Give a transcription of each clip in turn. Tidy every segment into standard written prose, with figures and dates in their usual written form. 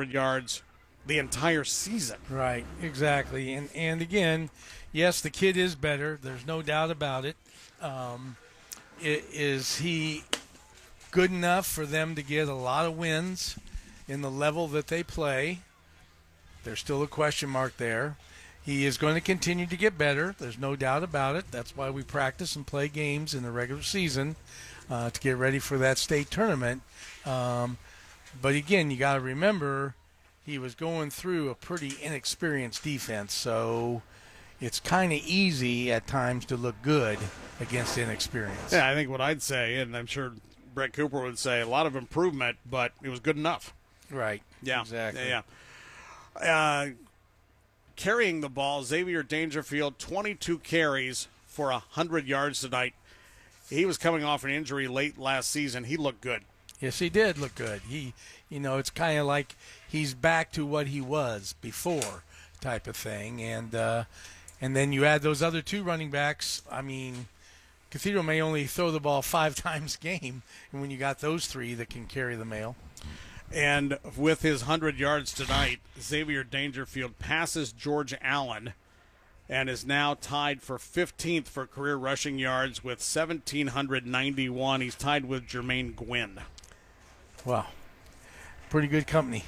100 yards the entire season. Right, exactly. And again, yes, the kid is better. There's no doubt about it. Is he good enough for them to get a lot of wins in the level that they play? There's still a question mark there. He is going to continue to get better. There's no doubt about it. That's why we practice and play games in the regular season to get ready for that state tournament. But again, you got to remember he was going through a pretty inexperienced defense, so it's kind of easy at times to look good against inexperience. Yeah, I think what I'd say, and I'm sure Brett Cooper would say, a lot of improvement, but it was good enough. Right. Yeah. Exactly. Yeah. Carrying the ball, Xavier Dangerfield, 22 carries for 100 yards tonight. He was coming off an injury late last season. He looked good. Yes, he did look good. It's kind of like he's back to what he was before type of thing. And then you add those other two running backs. I mean, Cathedral may only throw the ball 5 times a game, and when you got those 3 that can carry the mail. And with his 100 yards tonight, Xavier Dangerfield passes George Allen and is now tied for 15th for career rushing yards with 1,791. He's tied with Jermaine Gwynn. Wow. Pretty good company.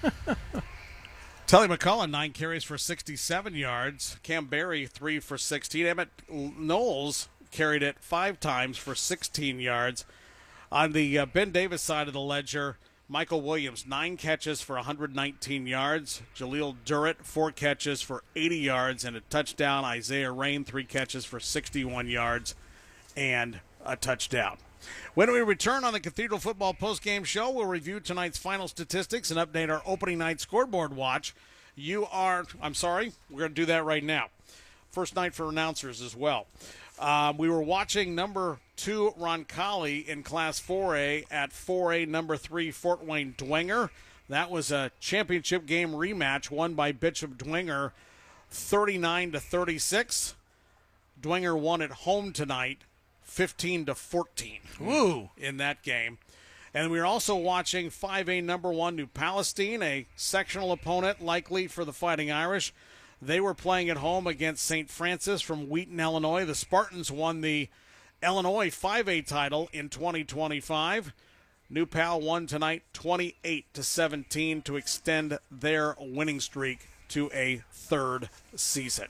Tully McCullough, 9 carries for 67 yards. Cam Berry, 3 for 16. Emmett Knowles carried it 5 times for 16 yards. On the Ben Davis side of the ledger, Michael Williams, 9 catches for 119 yards. Jaleel Durrett, 4 catches for 80 yards and a touchdown. Isaiah Rain, 3 catches for 61 yards and a touchdown. When we return on the Cathedral Football Postgame Show, we'll review tonight's final statistics and update our opening night scoreboard watch. We're going to do that right now. First night for announcers as well. We were watching number 2 Roncalli in Class 4A at 4A number 3 Fort Wayne Dwenger. That was a championship game rematch won by Bishop Dwenger 39-36. Dwenger won at home tonight 15-14. Woo! In that game. And we were also watching 5A number 1 New Palestine, a sectional opponent likely for the Fighting Irish. They were playing at home against St. Francis from Wheaton, Illinois. The Spartans won the Illinois 5A title in 2025. New Pal won tonight 28-17 to extend their winning streak to a 3rd season.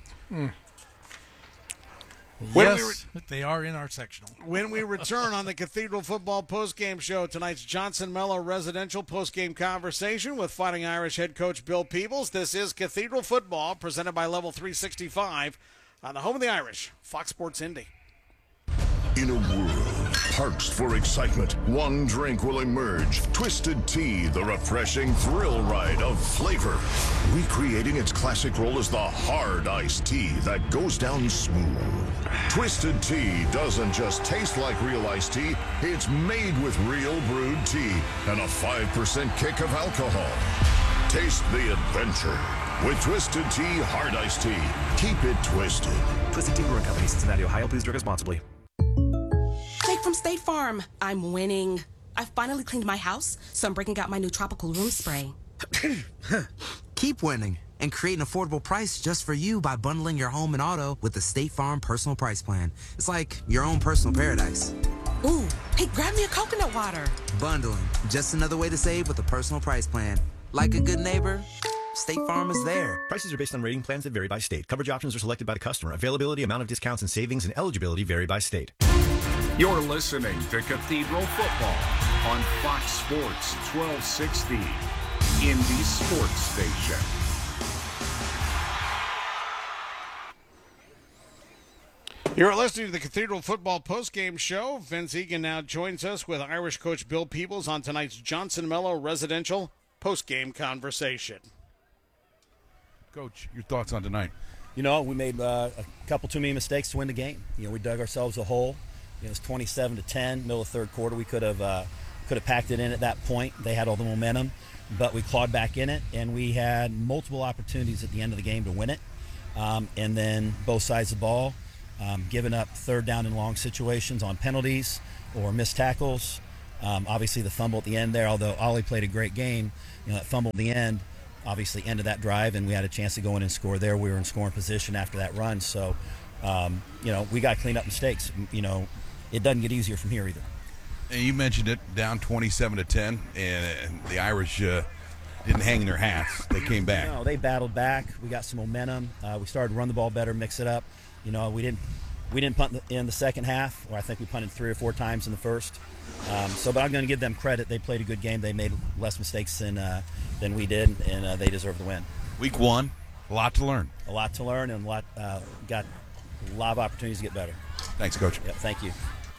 Yes, they are in our sectional. When we return on the Cathedral Football Postgame Show, tonight's Johnson Mello Residential Postgame Conversation with Fighting Irish head coach Bill Peebles. This is Cathedral Football, presented by Level 365 on the home of the Irish, Fox Sports Indy. In a world parched for excitement, one drink will emerge. Twisted Tea, the refreshing thrill ride of flavor. Recreating its classic role as the hard iced tea that goes down smooth. Twisted Tea doesn't just taste like real iced tea, it's made with real brewed tea and a 5% kick of alcohol. Taste the adventure with Twisted Tea Hard Iced Tea. Keep it twisted. Twisted Tea Brewing Company, Cincinnati, Ohio. Please drink responsibly. Jake from State Farm. I'm winning. I finally cleaned my house, so I'm breaking out my new tropical room spray. Keep winning and create an affordable price just for you by bundling your home and auto with the State Farm Personal Price Plan. It's like your own personal paradise. Ooh, hey, grab me a coconut water. Bundling, just another way to save with a personal price plan. Like a good neighbor, State Farm is there. Prices are based on rating plans that vary by state. Coverage options are selected by the customer. Availability, amount of discounts and savings, and eligibility vary by state. You're listening to Cathedral Football on Fox Sports 1260, Indy Sports Station. You're listening to the Cathedral Football Postgame Show. Vince Egan now joins us with Irish coach Bill Peebles on tonight's Johnson Mello Residential Postgame Conversation. Coach, your thoughts on tonight? We made a couple too many mistakes to win the game. We dug ourselves a hole. It was 27-10, middle of third quarter. We could have packed it in at that point. They had all the momentum, but we clawed back in it, and we had multiple opportunities at the end of the game to win it. And then both sides of the ball, giving up third down and long situations on penalties or missed tackles. Obviously, the fumble at the end there, although Ollie played a great game, that fumble at the end obviously ended that drive, and we had a chance to go in and score there. We were in scoring position after that run. So, we got to clean up mistakes. It doesn't get easier from here either. And you mentioned it, down 27-10, and the Irish didn't hang their hats. They came back. No, they battled back. We got some momentum. We started to run the ball better, mix it up. We didn't punt in the second half, or I think we punted 3 or 4 times in the first. But I'm going to give them credit. They played a good game. They made less mistakes than we did, and they deserve the win. Week 1, a lot to learn. A lot to learn, and got a lot of opportunities to get better. Thanks, Coach. Yep, thank you.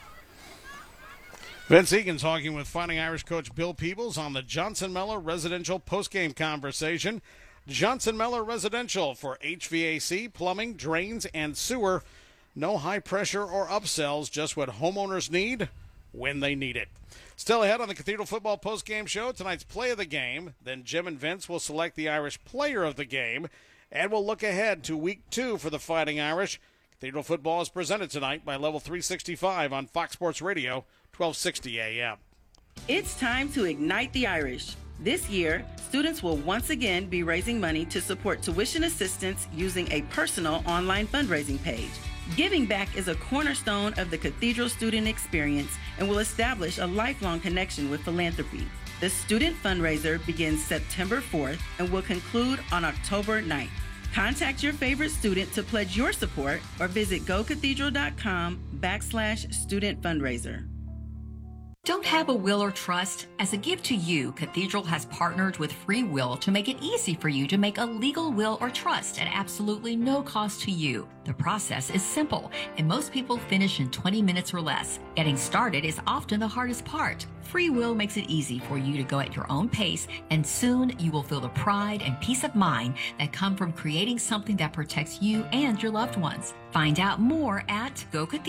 Vince Egan talking with Fighting Irish coach Bill Peebles on the Johnson Mellor Residential postgame conversation. Johnson Mellor Residential for HVAC, plumbing, drains, and sewer. No high pressure or upsells, just what homeowners need when they need it. Still ahead on the Cathedral Football postgame show, tonight's play of the game. Then Jim and Vince will select the Irish player of the game. And we'll look ahead to week 2 for the Fighting Irish. Cathedral Football is presented tonight by Level 365 on Fox Sports Radio, 1260 a.m. It's time to ignite the Irish. This year, students will once again be raising money to support tuition assistance using a personal online fundraising page. Giving back is a cornerstone of the Cathedral student experience and will establish a lifelong connection with philanthropy. The student fundraiser begins September 4th and will conclude on October 9th. Contact your favorite student to pledge your support or visit gocathedral.com/student fundraiser. Don't have a will or trust? As a gift to you, Cathedral has partnered with Free Will to make it easy for you to make a legal will or trust at absolutely no cost to you. The process is simple, and most people finish in 20 minutes or less. Getting started is often the hardest part. Free Will makes it easy for you to go at your own pace, and soon you will feel the pride and peace of mind that come from creating something that protects you and your loved ones. Find out more at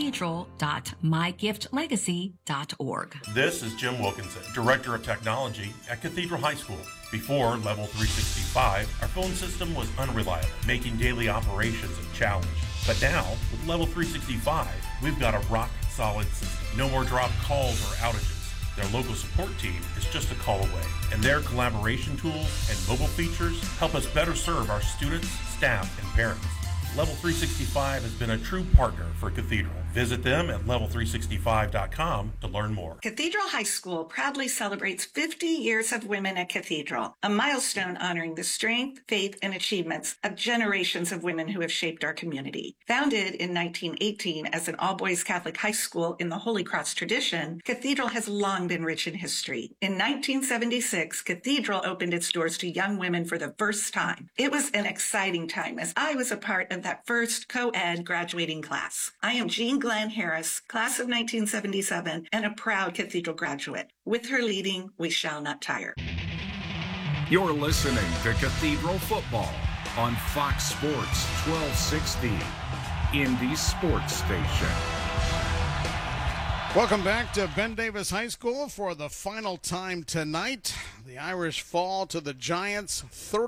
gocathedral.mygiftlegacy.org. This is Jim Wilkinson, Director of Technology at Cathedral High School. Before Level 365, our phone system was unreliable, making daily operations a challenge. But now, with Level 365, we've got a rock-solid system. No more dropped calls or outages. Their local support team is just a call away, and their collaboration tools and mobile features help us better serve our students, staff, and parents. Level 365 has been a true partner for Cathedral. Visit them at level365.com to learn more. Cathedral High School proudly celebrates 50 years of women at Cathedral, a milestone honoring the strength, faith, and achievements of generations of women who have shaped our community. Founded in 1918 as an all-boys Catholic high school in the Holy Cross tradition, Cathedral has long been rich in history. In 1976, Cathedral opened its doors to young women for the first time. It was an exciting time as I was a part of that first co-ed graduating class. I am Jean Glenn Harris, class of 1977, and a proud Cathedral graduate. With her leading, we shall not tire. You're listening to Cathedral Football on Fox Sports 1260, Indy Sports Station. Welcome back to Ben Davis High School for the final time tonight. The Irish fall to the Giants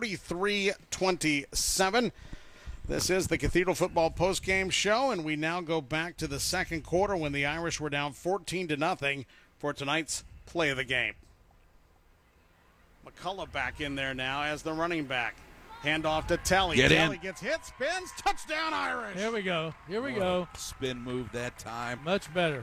33-27. This is the Cathedral Football postgame show, and we now go back to the second quarter when the Irish were down 14-0 for tonight's play of the game. McCullough back in there now as the running back. Handoff to Telly. Telly gets hit, spins, touchdown Irish. Here we go. Here we go. Spin move that time. Much better.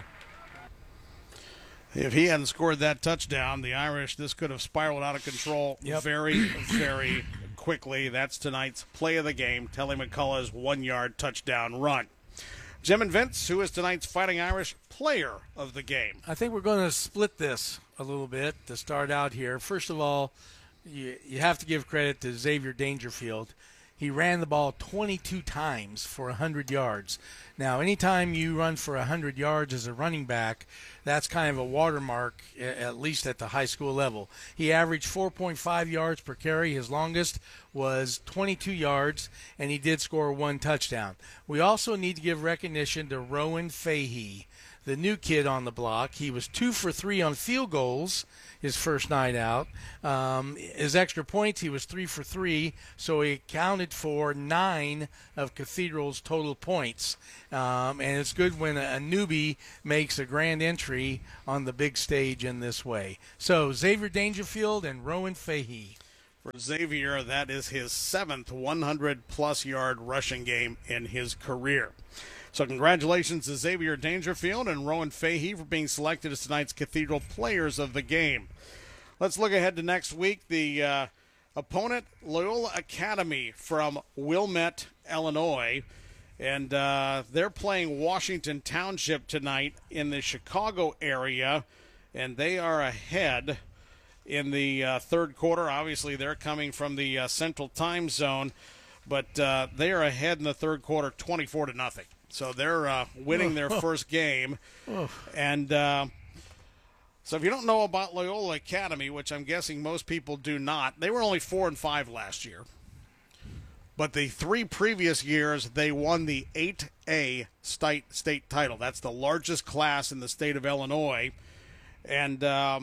If he hadn't scored that touchdown, the Irish, this could have spiraled out of control very, very quickly. That's tonight's play of the game, Telly McCullough's 1-yard touchdown run. Jim and Vince, who is tonight's Fighting Irish player of the game? I think we're going to split this a little bit to start out here. First of all, you have to give credit to Xavier Dangerfield. He ran the ball 22 times for 100 yards. Now, anytime you run for 100 yards as a running back, that's kind of a watermark, at least at the high school level. He averaged 4.5 yards per carry. His longest was 22 yards, and he did score 1 touchdown. We also need to give recognition to Rowan Fahey, the new kid on the block. He was 2 for 3 on field goals his first night out. His extra points, he was 3 for 3, so he accounted for 9 of Cathedral's total points. And it's good when a newbie makes a grand entry on the big stage in this way. So Xavier Dangerfield and Rowan Fahey. For Xavier, that is his 7th 100-plus yard rushing game in his career. So congratulations to Xavier Dangerfield and Rowan Fahey for being selected as tonight's Cathedral Players of the Game. Let's look ahead to next week. The opponent, Loyola Academy from Wilmette, Illinois. And they're playing Washington Township tonight in the Chicago area. And they are ahead in the third quarter. Obviously, they're coming from the Central Time Zone, but they are ahead in the third quarter 24-0. So they're winning their first game. And so if you don't know about Loyola Academy, which I'm guessing most people do not, they were only 4-5 last year. But the 3 previous years, they won the 8A state title. That's the largest class in the state of Illinois. And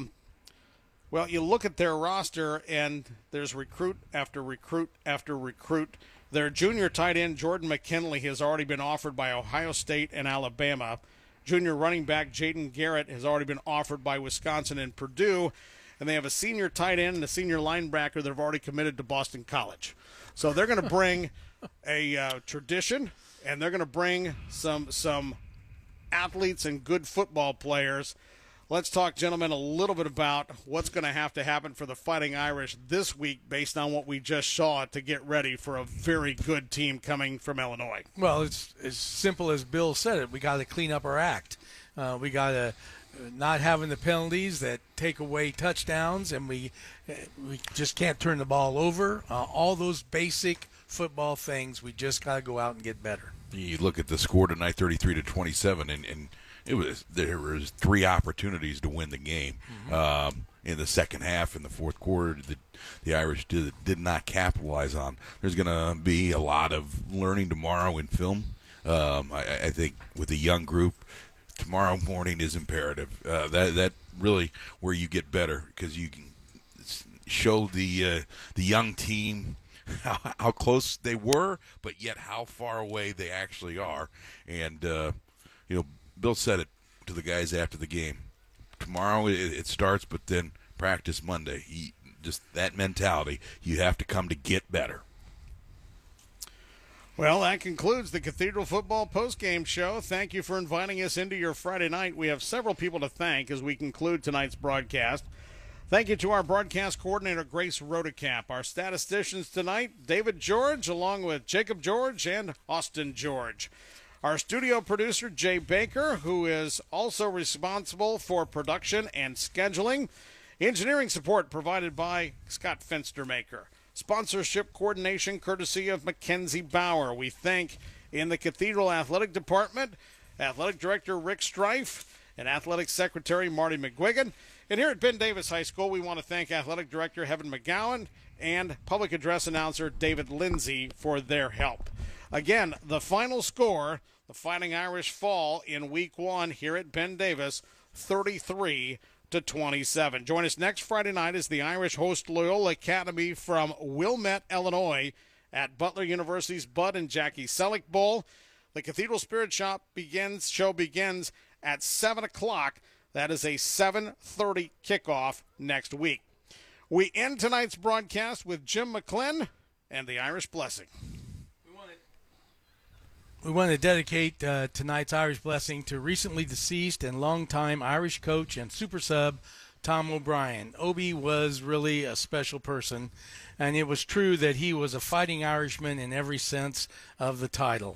well, you look at their roster, and there's recruit after recruit after recruit. Their junior tight end, Jordan McKinley, has already been offered by Ohio State and Alabama. Junior running back, Jaden Garrett, has already been offered by Wisconsin and Purdue. And they have a senior tight end and a senior linebacker that have already committed to Boston College. So they're going to bring a tradition, and they're going to bring some athletes and good football players. Let's talk, gentlemen, a little bit about what's going to happen for the Fighting Irish this week based on what we just saw to get ready for a very good team coming from Illinois. Well, it's as simple as Bill said it. We got to clean up our act. We got to not having the penalties that take away touchdowns, and we just can't turn the ball over. All those basic football things, we just got to go out and get better. You look at the score tonight, 33-27, and there was 3 opportunities to win the game. In the second half, in the fourth quarter, the Irish did not capitalize on. There's going to be a lot of learning tomorrow in film. I think with a young group, tomorrow morning is imperative. That really where you get better, because you can show the young team how close they were, but yet how far away they actually are. And Bill said it to the guys after the game. Tomorrow it starts, but then practice Monday. Just that mentality. You have to come to get better. Well, that concludes the Cathedral Football postgame show. Thank you for inviting us into your Friday night. We have several people to thank as we conclude tonight's broadcast. Thank you to our broadcast coordinator, Grace Rodecap. Our statisticians tonight, David George, along with Jacob George and Austin George. Our studio producer, Jay Baker, who is also responsible for production and scheduling. Engineering support provided by Scott Fenstermaker. Sponsorship coordination courtesy of Mackenzie Bauer. We thank in the Cathedral Athletic Department, Athletic Director Rick Strife, and Athletic Secretary Marty McGuigan. And here at Ben Davis High School, we want to thank Athletic Director Heaven McGowan and Public Address Announcer David Lindsay for their help. Again, the final score, the Fighting Irish fall in Week 1 here at Ben Davis, 33-27. Join us next Friday night as the Irish host Loyola Academy from Wilmette, Illinois, at Butler University's Bud and Jackie Selleck Bowl. The Cathedral Spirit show begins at 7 o'clock. That is a 7:30 kickoff next week. We end tonight's broadcast with Jim McClin and the Irish Blessing. We want to dedicate tonight's Irish Blessing to recently deceased and longtime Irish coach and super sub Tom O'Brien. Obi was really a special person, and it was true that he was a fighting Irishman in every sense of the title.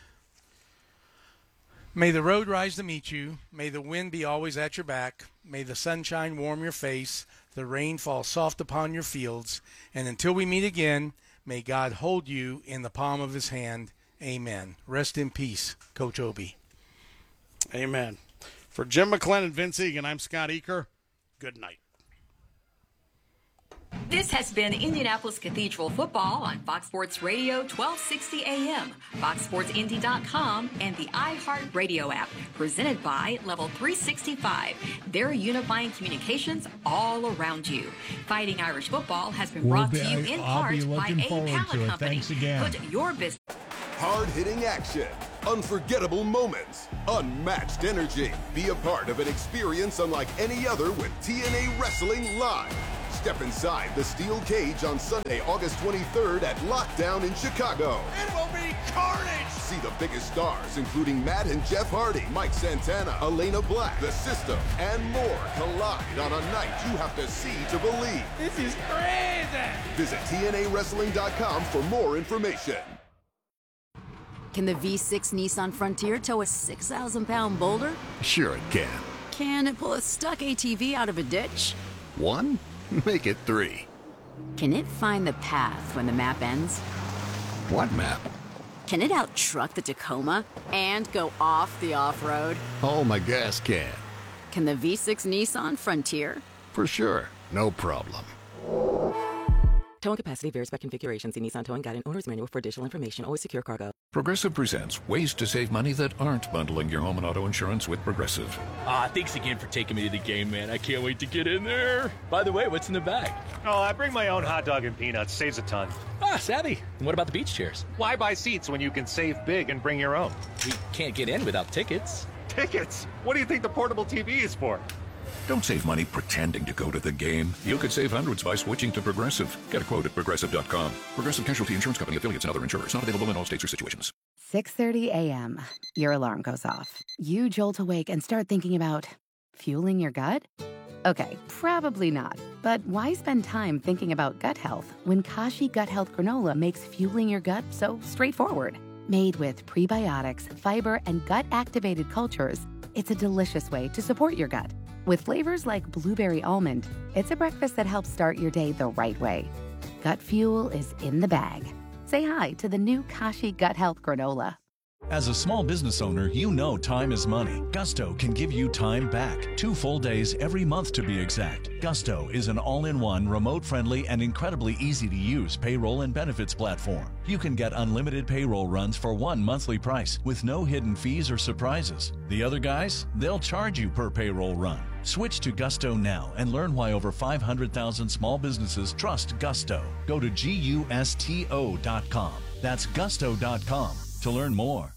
May the road rise to meet you. May the wind be always at your back. May the sunshine warm your face, the rain fall soft upon your fields. And until we meet again, may God hold you in the palm of his hand. Amen. Rest in peace, Coach Obi. Amen. For Jim McClin and Vince Egan, I'm Scott Eaker. Good night. This has been Indianapolis Cathedral Football on Fox Sports Radio 1260 AM, FoxSportsIndy.com, and the iHeart Radio app, presented by Level 365. They're unifying communications all around you. Fighting Irish Football has been brought to you in part by A Pallet Company. Thanks again. Put your business. Hard-hitting action, unforgettable moments, unmatched energy. Be a part of an experience unlike any other with TNA Wrestling Live. Step inside the steel cage on Sunday, August 23rd at Lockdown in Chicago. It will be carnage! See the biggest stars, including Matt and Jeff Hardy, Mike Santana, Elena Black, The System, and more collide on a night you have to see to believe. This is crazy! Visit TNAWrestling.com for more information. Can the V6 Nissan Frontier tow a 6,000-pound boulder? Sure it can. Can it pull a stuck ATV out of a ditch? 1? Make it 3. Can it find the path when the map ends? What map? Can it out-truck the Tacoma and go off the off-road? Oh, my gas can. Can the V6 Nissan Frontier? For sure. No problem. Towing capacity varies by configuration. See Nissan Towing Guide and Owner's Manual for additional information. Always secure cargo. Progressive presents ways to save money that aren't bundling your home and auto insurance with Progressive. Thanks again for taking me to the game, man. I can't wait to get in there. By the way, what's in the bag? Oh, I bring my own hot dog and peanuts. Saves a ton. Savvy. And what about the beach chairs? Why buy seats when you can save big and bring your own? We can't get in without tickets. Tickets? What do you think the portable TV is for? Don't save money pretending to go to the game. You could save hundreds by switching to Progressive. Get a quote at Progressive.com. Progressive Casualty Insurance Company, affiliates, and other insurers. Not available in all states or situations. 6:30 a.m. Your alarm goes off. You jolt awake and start thinking about fueling your gut? Okay, probably not. But why spend time thinking about gut health when Kashi Gut Health Granola makes fueling your gut so straightforward? Made with prebiotics, fiber, and gut-activated cultures, it's a delicious way to support your gut. With flavors like blueberry almond, it's a breakfast that helps start your day the right way. Gut fuel is in the bag. Say hi to the new Kashi Gut Health Granola. As a small business owner, you know time is money. Gusto can give you time back. 2 full days every month to be exact. Gusto is an all-in-one, remote-friendly, and incredibly easy-to-use payroll and benefits platform. You can get unlimited payroll runs for one monthly price with no hidden fees or surprises. The other guys, they'll charge you per payroll run. Switch to Gusto now and learn why over 500,000 small businesses trust Gusto. Go to GUSTO.com. That's Gusto.com to learn more.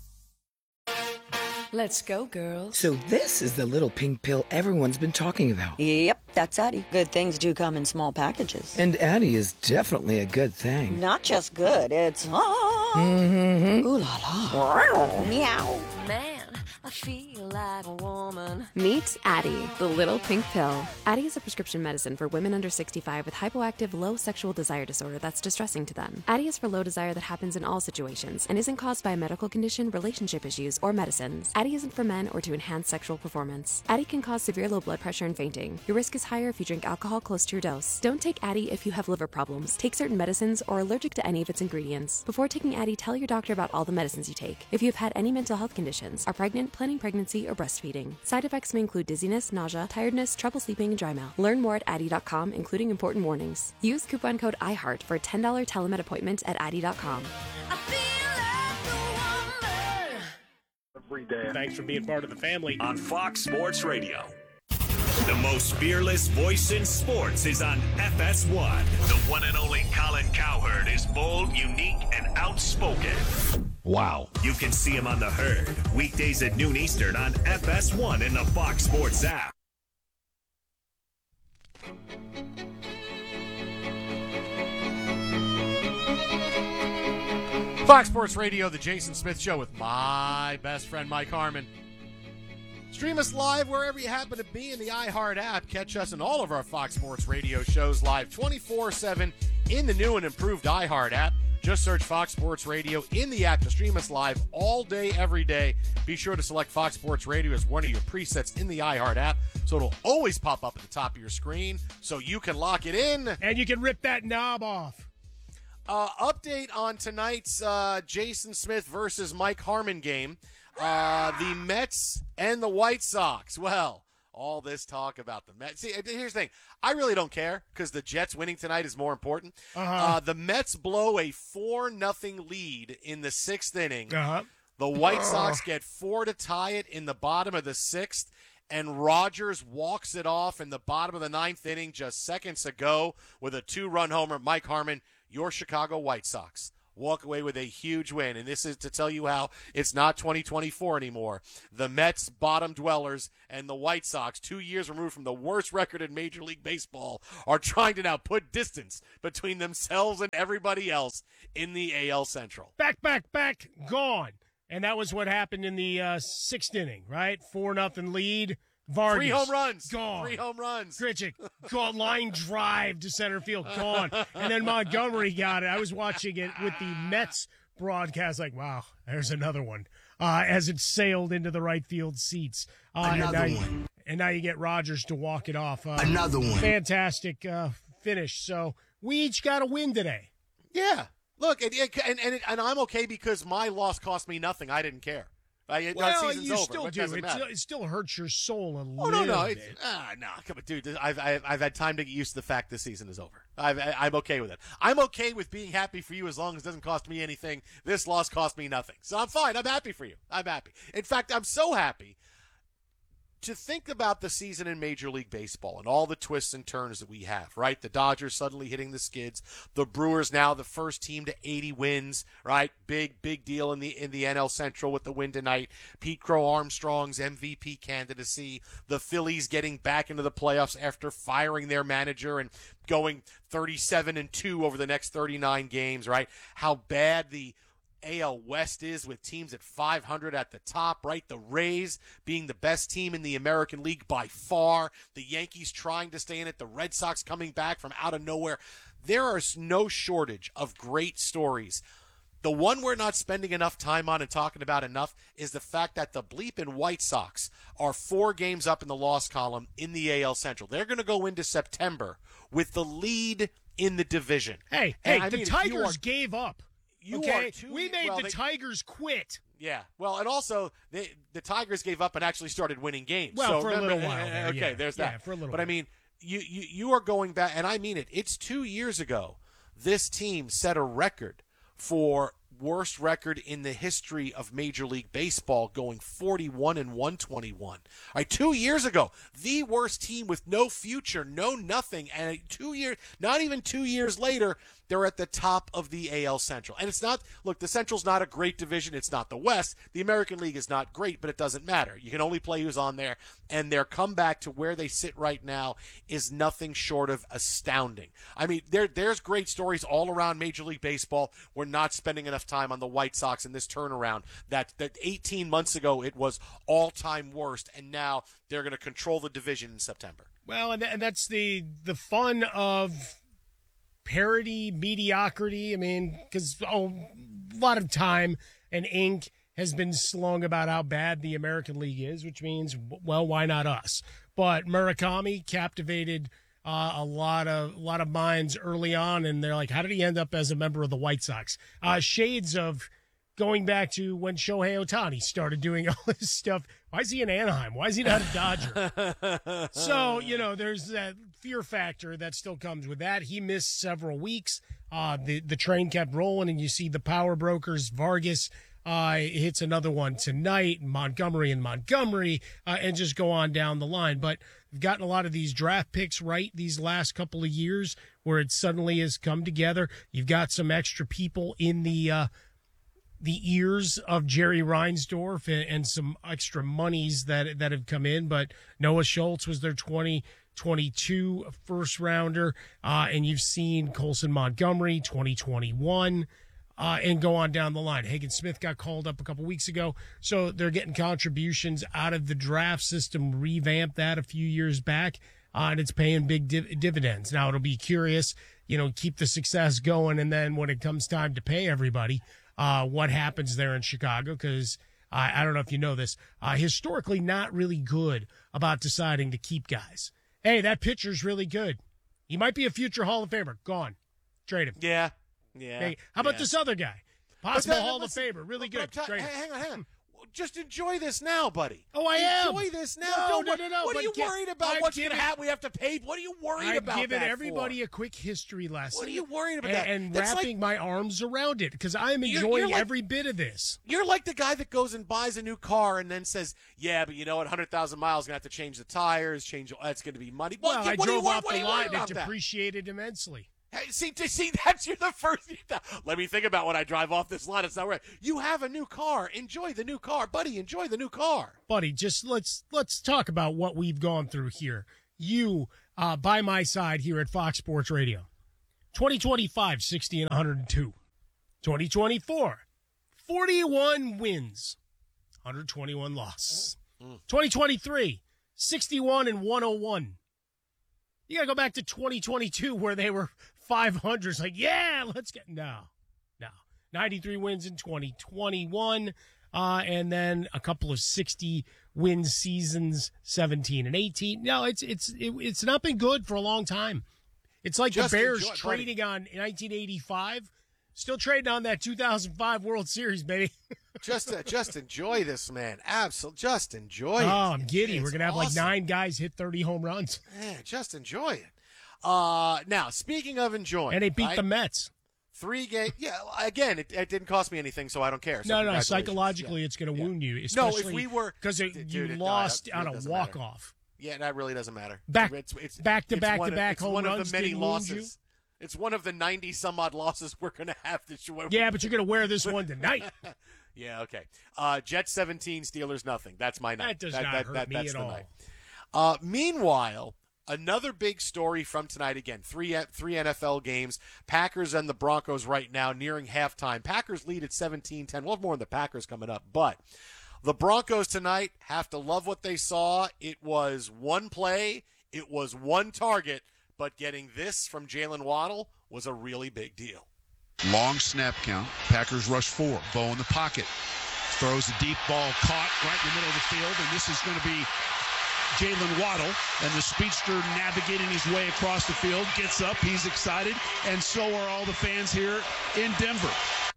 Let's go, girls. So this is the little pink pill everyone's been talking about. Yep, that's Addie. Good things do come in small packages. And Addie is definitely a good thing. Not just good, it's... Mm-hmm. Ooh la la. Meow. Man, I feel like a woman. Meet Addie, the little pink pill. Addie is a prescription medicine for women under 65 with hypoactive low sexual desire disorder that's distressing to them. Addie is for low desire that happens in all situations and isn't caused by a medical condition, relationship issues, or medicines. Addie isn't for men or to enhance sexual performance. Addie can cause severe low blood pressure and fainting. Your risk is higher if you drink alcohol close to your dose. Don't take Addie if you have liver problems, take certain medicines, or are allergic to any of its ingredients. Before taking Addie, tell your doctor about all the medicines you take. If you have had any mental health conditions, are pregnant, planning pregnancy, or breastfeeding. Side effects may include dizziness, nausea, tiredness, trouble sleeping, and dry mouth. Learn more at Addie.com, including important warnings. Use coupon code IHEART for a $10 telemed appointment at Addie.com. Every day. Thanks for being part of the family. On Fox Sports Radio. The most fearless voice in sports is on FS1. The one and only Colin Cowherd is bold, unique, and outspoken. Wow. You can see him on The Herd, weekdays at noon Eastern on FS1 in the Fox Sports app. Fox Sports Radio, the Jason Smith Show with my best friend Mike Harmon. Stream us live wherever you happen to be in the iHeart app. Catch us in all of our Fox Sports Radio shows live 24/7 in the new and improved iHeart app. Just search Fox Sports Radio in the app to stream us live all day, every day. Be sure to select Fox Sports Radio as one of your presets in the iHeart app, so it'll always pop up at the top of your screen so you can lock it in. And you can rip that knob off. Update on tonight's Jason Smith versus Mike Harmon game. The Mets and the White Sox. Well, all this talk about the Mets. See, here's the thing. I really don't care because the Jets winning tonight is more important. The Mets blow a 4-0 lead in the 6th inning. The White Sox get 4 to tie it in the bottom of the 6th, and Rogers walks it off in the bottom of the 9th inning just seconds ago with a 2-run homer. Mike Harmon, your Chicago White Sox walk away with a huge win. And this is to tell you how it's not 2024 anymore. The Mets, bottom dwellers, and the White Sox, 2 years removed from the worst record in Major League Baseball, are trying to now put distance between themselves and everybody else in the AL Central. Back, gone. And that was what happened in the 6th inning, right? 4-0 lead. Vargas. 3 home runs. Gone. 3 home runs. Grichuk, gone. Line drive to center field. Gone. And then Montgomery got it. I was watching it with the Mets broadcast. Like, wow, there's another one. As it sailed into the right field seats. Another one. And now you get Rogers to walk it off. Another one. Fantastic finish. So we each got a win today. Yeah. Look, and I'm okay because my loss cost me nothing. I didn't care. Well, you over. still do. It still hurts your soul a little bit. No, come on, dude. I've had time to get used to the fact this season is over. I'm okay with it. I'm okay with being happy for you as long as it doesn't cost me anything. This loss cost me nothing, so I'm fine. I'm happy for you. I'm happy. In fact, I'm so happy to think about the season in Major League Baseball and all the twists and turns that we have, right? The Dodgers suddenly hitting the skids. The Brewers now the first team to 80 wins, right? Big deal in the NL Central with the win tonight. Pete Crow Armstrong's MVP candidacy. The Phillies getting back into the playoffs after firing their manager and going 37-2 over the next 39 games, right? How bad the AL West is with teams at 500 at the top, right? The Rays being the best team in the American League by far. The Yankees trying to stay in it. The Red Sox coming back from out of nowhere. There is no shortage of great stories. The one we're not spending enough time on and talking about enough is the fact that the bleeping White Sox are 4 games up in the loss column in the AL Central. They're going to go into September with the lead in the division. Hey, the Tigers gave up. We made the Tigers quit. Yeah. Well, and also the Tigers gave up and actually started winning games. Well, for a little while. There's that. Yeah, for a little while. But I mean, you are going back, and I mean it. It's 2 years ago. This team set a record for worst record in the history of Major League Baseball, going 41-121. All right, 2 years ago, the worst team with no future, no nothing, and not even 2 years later, they're at the top of the AL Central. And it's not, look, the Central's not a great division. It's not the West. The American League is not great, but it doesn't matter. You can only play who's on there. And their comeback to where they sit right now is nothing short of astounding. I mean, there's great stories all around Major League Baseball. We're not spending enough time on the White Sox in this turnaround. That 18 months ago, it was all-time worst, and now they're going to control the division in September. Well, and that's the fun of parody, mediocrity. I mean, because a lot of time and ink has been slung about how bad the American League is, which means, well, why not us? But Murakami captivated a lot of minds early on, and they're like, how did he end up as a member of the White Sox? Shades of going back to when Shohei Ohtani started doing all this stuff. Why is he in Anaheim? Why is he not a Dodger? So, there's that fear factor that still comes with that. He missed several weeks. The train kept rolling, and you see the power brokers. Vargas hits another one tonight, Montgomery, and just go on down the line. But we've gotten a lot of these draft picks right these last couple of years where it suddenly has come together. You've got some extra people in the ears of Jerry Reinsdorf and some extra monies that have come in. But Noah Schultz was their 2022 first rounder. And you've seen Colson Montgomery, 2021, and go on down the line. Hagen Smith got called up a couple weeks ago. So they're getting contributions out of the draft system, revamped that a few years back. And it's paying big dividends. Now it'll be curious, keep the success going. And then when it comes time to pay everybody, what happens there in Chicago, because I don't know if you know this, historically not really good about deciding to keep guys. Hey, that pitcher's really good. He might be a future Hall of Famer. Gone. Trade him. Yeah. Hey, how about this other guy? Possible Hall of Famer. Really good. Trade him. Hang on. Just enjoy this now, buddy. Oh, I am. Enjoy this now. No. What are you worried about? I've What's going to happen? We have to pay. What are you worried about? I've given that everybody for? a quick history lesson. What are you worried about? that? And That's wrapping my arms around it because I'm enjoying every bit of this. You're like the guy that goes and buys a new car and then says, "Yeah, but you know what? 100,000 miles, gonna have to change the tires. That's going to be money." Well, I drove off the lot and it that? depreciated immensely. Hey, see, you're the first. Let me think about when I drive off this lot. It's not right. You have a new car. Enjoy the new car, buddy. Enjoy the new car, buddy. Just let's talk about what we've gone through here. You by my side here at Fox Sports Radio. 2025, 60 and 102. 2024, 41 wins, 121 losses. 2023, 61 and 101. You got to go back to 2022 where they were 500. It's like, yeah, let's get no. 93 wins in 2021, and then a couple of 60-win seasons, 17 and 18. No, it's not been good for a long time. It's like the Bears trading on 1985, still trading on that 2005 World Series, baby. Just enjoy this, man. Absolutely, just enjoy it. Oh, I'm giddy. We're gonna have awesome. like 9 guys hit 30 home runs. Yeah, just enjoy it. Now, speaking of enjoying, and they beat the Mets. 3 games. Yeah, again, it didn't cost me anything, so I don't care. So no. Psychologically, it's going to wound you. If we were because you lost on a walk off. Yeah, that really doesn't matter. It's back-to-back home runs. One of the many losses. You? It's one of the 90-some-odd losses we're going to have this year. Yeah, but you're going to wear this one tonight. Yeah, okay. Jets 17, Steelers nothing. That's my night. That does not hurt me at all. Night. Meanwhile, another big story from tonight again. Three NFL games. Packers and the Broncos right now nearing halftime. Packers lead at 17-10. We'll have more on the Packers coming up. But the Broncos tonight have to love what they saw. It was one play. It was one target. But getting this from Jalen Waddle was a really big deal. Long snap count. Packers rush 4. Bo in the pocket. Throws a deep ball caught right in the middle of the field. And this is going to be Jalen Waddle. And the speedster navigating his way across the field. Gets up. He's excited. And so are all the fans here in Denver.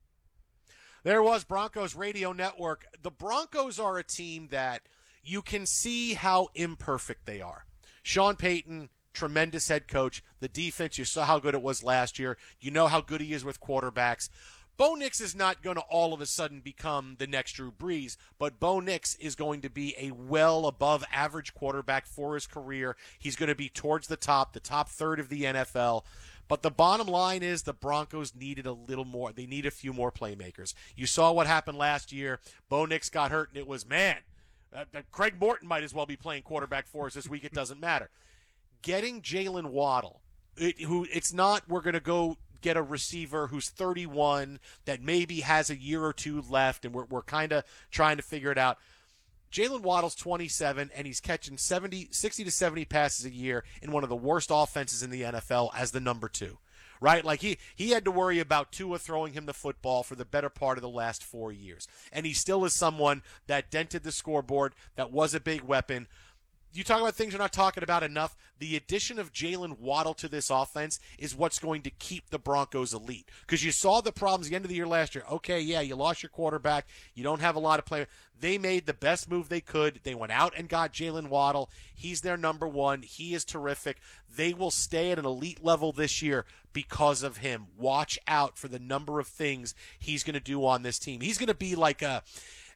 There was Broncos Radio Network. The Broncos are a team that you can see how imperfect they are. Sean Payton, tremendous head coach. The defense, you saw how good it was last year. You know how good he is with quarterbacks. Bo Nix is not going to all of a sudden become the next Drew Brees, but Bo Nix is going to be a well above average quarterback for his career. He's going to be towards the top third of the NFL. But the bottom line is the Broncos needed a little more. They need a few more playmakers. You saw what happened last year. Bo Nix got hurt, and it was, Craig Morton might as well be playing quarterback for us this week. It doesn't matter. Getting Jalen Waddle, it's not we're going to go get a receiver who's 31 that maybe has a year or two left, and we're kind of trying to figure it out. Jalen Waddle's 27, and he's catching 60 to 70 passes a year in one of the worst offenses in the NFL as the number 2, right? Like he had to worry about Tua throwing him the football for the better part of the last 4 years. And he still is someone that dented the scoreboard, that was a big weapon. You talk about things you're not talking about enough. The addition of Jalen Waddle to this offense is what's going to keep the Broncos elite. Because you saw the problems at the end of the year last year. Okay, yeah, you lost your quarterback. You don't have a lot of players. They made the best move they could. They went out and got Jalen Waddle. He's their number 1. He is terrific. They will stay at an elite level this year because of him. Watch out for the number of things he's going to do on this team. He's going to be like a...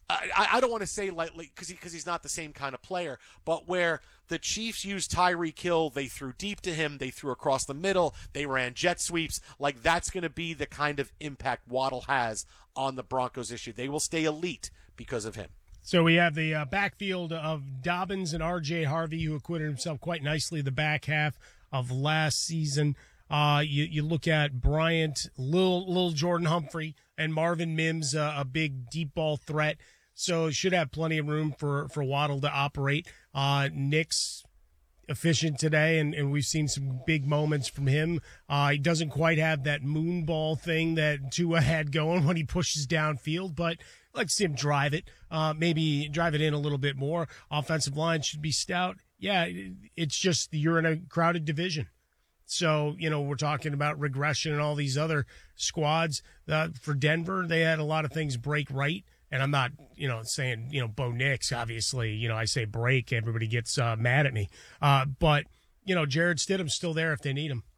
I don't want to say lightly because he's not the same kind of player, but where the Chiefs used Tyreek Hill, they threw deep to him, they threw across the middle, they ran jet sweeps. Like that's going to be the kind of impact Waddle has on the Broncos this year. They will stay elite because of him. So we have the backfield of Dobbins and R.J. Harvey, who acquitted himself quite nicely the back half of last season. You look at Bryant, Lil Jordan Humphrey, and Marvin Mims, a big deep ball threat. So should have plenty of room for Waddle to operate. Nick's efficient today, and we've seen some big moments from him. He doesn't quite have that moon ball thing that Tua had going when he pushes downfield, but let's see him drive it. Maybe drive it in a little bit more. Offensive line should be stout. Yeah, it's just you're in a crowded division. So, we're talking about regression and all these other squads. For Denver, they had a lot of things break right And I'm not, saying, Bo Nix, obviously, I say break, everybody gets mad at me. But, Jared Stidham's still there if they need him.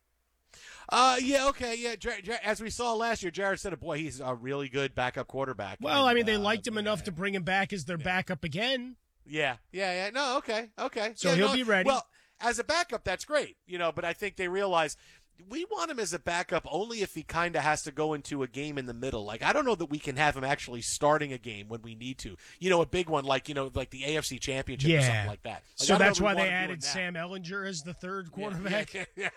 Yeah, okay, yeah. As we saw last year, Jared Stidham, boy, he's a really good backup quarterback. Well, they liked him enough to bring him back as their backup again. Yeah. No, okay. So he'll be ready. Well, as a backup, that's great, but I think they realize we want him as a backup only if he kind of has to go into a game in the middle. Like, I don't know that we can have him actually starting a game when we need to. A big one like the AFC Championship or something like that. So that's why they added Sam Ehlinger as the third quarterback? Yeah.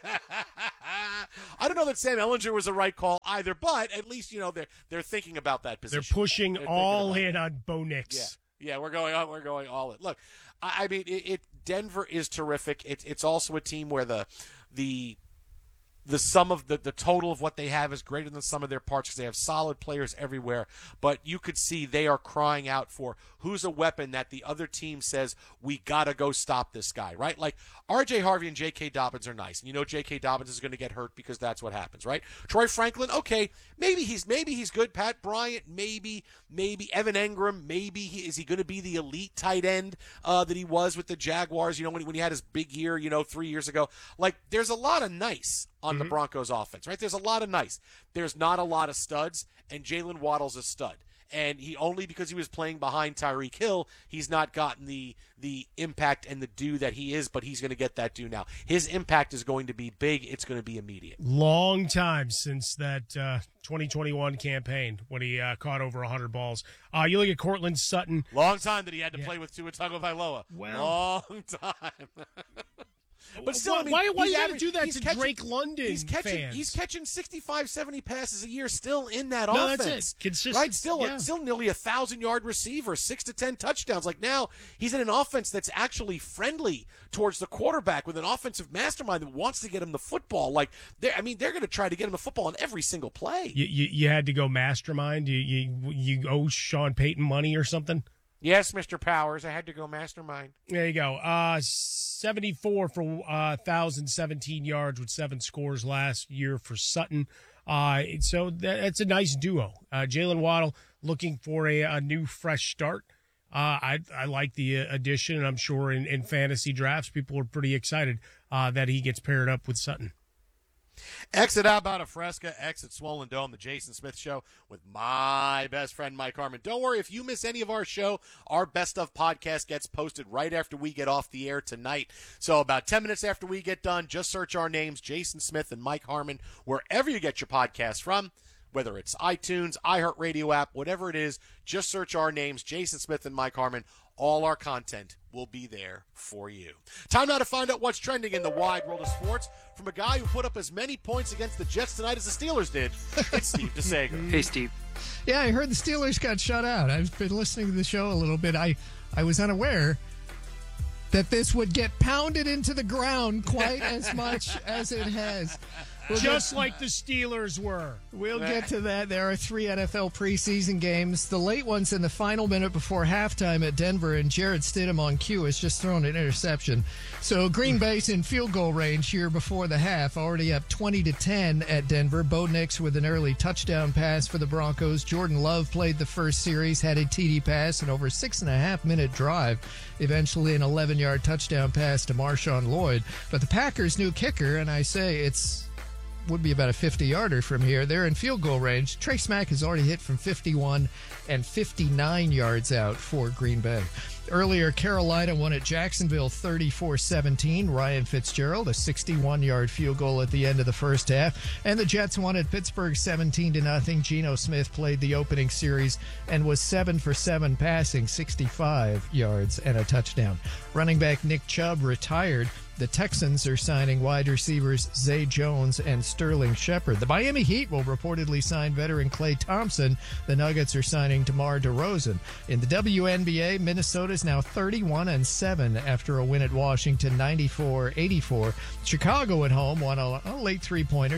I don't know that Sam Ehlinger was the right call either, but at least, they're thinking about that position. They're pushing all in on Bo Nix. Yeah, we're going all in. Look, I mean, Denver is terrific. It's also a team where the sum of the total of what they have is greater than the sum of their parts because they have solid players everywhere. But you could see they are crying out for who's a weapon that the other team says, we got to go stop this guy, right? Like R.J. Harvey and J.K. Dobbins are nice. And J.K. Dobbins is going to get hurt because that's what happens, right? Troy Franklin, okay, maybe he's good. Pat Bryant, maybe. Evan Engram, maybe. Is he going to be the elite tight end that he was with the Jaguars, when he had his big year, 3 years ago? Like, there's a lot of nice on the Broncos offense, right? There's a lot of nice. There's not a lot of studs, and Jalen Waddle's a stud. And he only because he was playing behind Tyreek Hill, he's not gotten the impact and the due that he is, but he's going to get that due now. His impact is going to be big. It's going to be immediate. Long time since that 2021 campaign when he caught over 100 balls. You look at Cortland Sutton. Long time that he had to play with Tua Tagovailoa. Well, long time. But still, why you got to do that to Drake London fans? He's catching 65, 70 passes a year still in that offense. That's it. Consistent. Right? Still nearly 1,000-yard receiver, 6 to 10 touchdowns. Like now, he's in an offense that's actually friendly towards the quarterback with an offensive mastermind that wants to get him the football. Like, they're going to try to get him the football on every single play. You had to go mastermind? You owe Sean Payton money or something? Yes, Mr. Powers, I had to go mastermind. There you go. 74 for 1,017 yards with 7 scores last year for Sutton. So that's a nice duo. Jalen Waddle looking for a new, fresh start. I like the addition, and I'm sure in fantasy drafts, people are pretty excited that he gets paired up with Sutton. Exit Outbound of Fresca, exit Swollen Dome, the Jason Smith Show with my best friend, Mike Harmon. Don't worry, if you miss any of our show, our Best Of podcast gets posted right after we get off the air tonight. So about 10 minutes after we get done, just search our names, Jason Smith and Mike Harmon, wherever you get your podcast from, whether it's iTunes, iHeartRadio app, whatever it is, just search our names, Jason Smith and Mike Harmon. All our content will be there for you. Time now to find out what's trending in the wide world of sports from a guy who put up as many points against the Jets tonight as the Steelers did. It's Steve DeSager. Hey, Steve. Yeah, I heard the Steelers got shut out. I've been listening to the show a little bit. I was unaware that this would get pounded into the ground quite as much as it has. Just like the Steelers were. We'll get to that. There are 3 NFL preseason games. The late ones in the final minute before halftime at Denver, and Jared Stidham on cue has just thrown an interception. So Green Bay's in field goal range here before the half, already up 20-10 at Denver. Bo Nix with an early touchdown pass for the Broncos. Jordan Love played the first series, had a TD pass, and over 6.5-minute drive. Eventually an 11-yard touchdown pass to Marshawn Lloyd. But the Packers' new kicker, and I say would be about a 50-yarder from here. They're in field goal range. Trace Mack has already hit from 51 and 59 yards out for Green Bay. Earlier, Carolina won at Jacksonville 34-17. Ryan Fitzgerald, a 61-yard field goal at the end of the first half. And the Jets won at Pittsburgh 17-0. Geno Smith played the opening series and was 7 for 7 passing, 65 yards and a touchdown. Running back Nick Chubb retired. The Texans are signing wide receivers Zay Jones and Sterling Shepard. The Miami Heat will reportedly sign veteran Klay Thompson. The Nuggets are signing DeMar DeRozan. In the WNBA, Minnesota is now 31-7 after a win at Washington, 94-84. Chicago at home won a late three-pointer,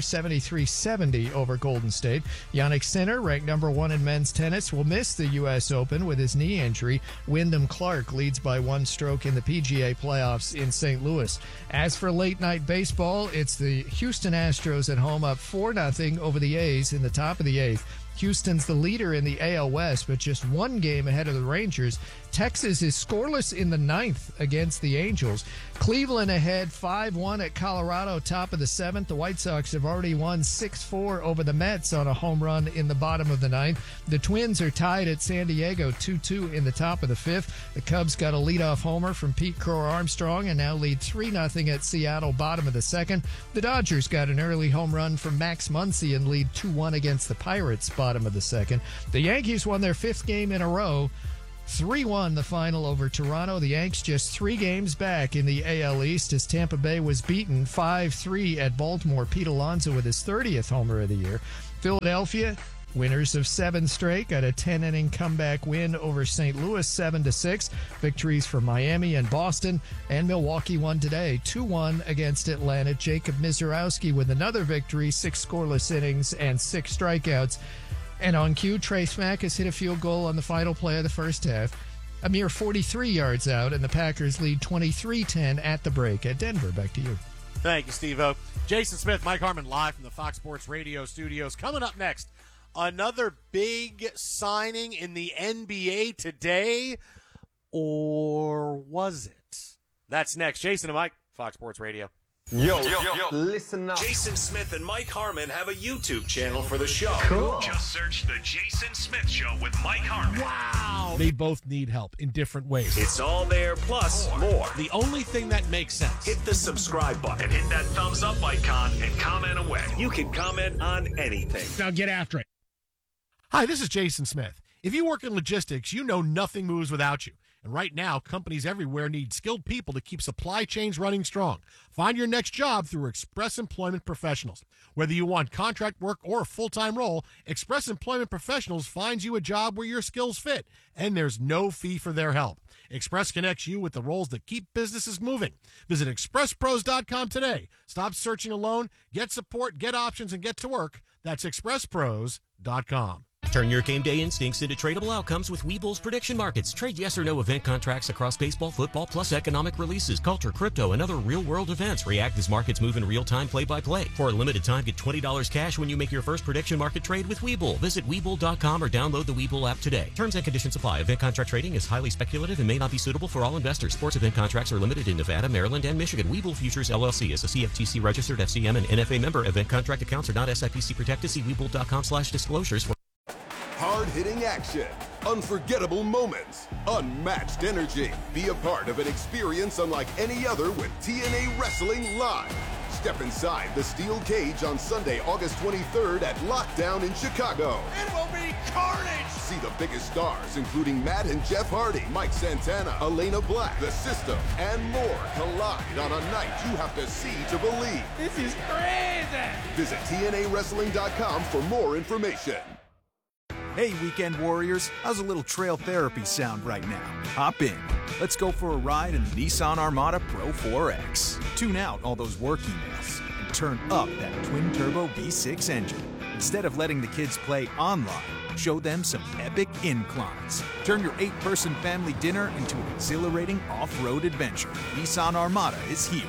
73-70 over Golden State. Jannik Sinner, ranked number 1 in men's tennis, will miss the U.S. Open with his knee injury. Wyndham Clark leads by 1 stroke in the PGA playoffs in St. Louis. As for late-night baseball, it's the Houston Astros at home up 4-0 over the A's in the top of the 8th. Houston's the leader in the AL West, but just one game ahead of the Rangers. Texas is scoreless in the 9th against the Angels. Cleveland ahead 5-1 at Colorado, top of the 7th. The White Sox have already won 6-4 over the Mets on a home run in the bottom of the 9th. The Twins are tied at San Diego 2-2 in the top of the 5th. The Cubs got a leadoff homer from Pete Crow Armstrong and now lead 3-0 at Seattle, bottom of the 2nd. The Dodgers got an early home run from Max Muncy and lead 2-1 against the Pirates, bottom of the 2nd. The Yankees won their 5th game in a row. 3-1 the final over Toronto. The Yanks just 3 games back in the AL East as Tampa Bay was beaten 5-3 at Baltimore. Pete Alonso with his 30th homer of the year. Philadelphia, winners of 7 straight, got a 10-inning comeback win over St. Louis 7-6. Victories for Miami and Boston, and Milwaukee won today 2-1 against Atlanta. Jacob Misiorowski with another victory, 6 scoreless innings and 6 strikeouts. And on cue, Trace Mack has hit a field goal on the final play of the first half. A mere 43 yards out, and the Packers lead 23-10 at the break. At Denver, back to you. Thank you, Steve-O. Jason Smith, Mike Harmon, live from the Fox Sports Radio studios. Coming up next, another big signing in the NBA today. Or was it? That's next. Jason and Mike, Fox Sports Radio. Yo, listen up. Jason Smith and Mike Harmon have a YouTube channel for the show. Cool. Just search The Jason Smith Show with Mike Harmon. Wow. They both need help in different ways. It's all there, plus more. The only thing that makes sense. Hit the subscribe button, hit that thumbs up icon, and comment away. You can comment on anything. Now get after it. Hi, this is Jason Smith. If you work in logistics, you know nothing moves without you. And right now, companies everywhere need skilled people to keep supply chains running strong. Find your next job through Express Employment Professionals. Whether you want contract work or a full-time role, Express Employment Professionals finds you a job where your skills fit, and there's no fee for their help. Express connects you with the roles that keep businesses moving. Visit expresspros.com today. Stop searching alone. Get support, get options, and get to work. That's expresspros.com. Turn your game day instincts into tradable outcomes with Webull's prediction markets. Trade yes or no event contracts across baseball, football, plus economic releases, culture, crypto, and other real-world events. React as markets move in real time, play-by-play. For a limited time, get $20 cash when you make your first prediction market trade with Webull. Visit Webull.com or download the Webull app today. Terms and conditions apply. Event contract trading is highly speculative and may not be suitable for all investors. Sports event contracts are limited in Nevada, Maryland, and Michigan. Webull Futures, LLC is a CFTC registered FCM and NFA member. Event contract accounts are not SIPC protected. See Webull.com/disclosures for hard-hitting action, unforgettable moments, unmatched energy. Be a part of an experience unlike any other with TNA Wrestling Live. Step inside the steel cage on Sunday, August 23rd at Lockdown in Chicago. It will be carnage! See the biggest stars, including Matt and Jeff Hardy, Mike Santana, Elena Black, The System, and more collide on a night you have to see to believe. This is crazy! Visit TNAWrestling.com for more information. Hey, Weekend Warriors, how's a little trail therapy sound right now? Hop in. Let's go for a ride in the Nissan Armada Pro 4X. Tune out all those work emails and turn up that twin-turbo V6 engine. Instead of letting the kids play online, show them some epic inclines. Turn your 8-person family dinner into an exhilarating off-road adventure. Nissan Armada is here.